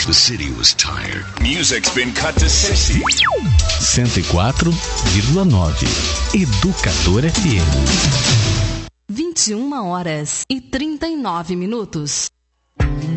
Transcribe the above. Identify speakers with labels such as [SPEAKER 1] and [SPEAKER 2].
[SPEAKER 1] The city was tired. Music's been cut to 60.
[SPEAKER 2] 104,9 Educador FM.
[SPEAKER 3] 21h39.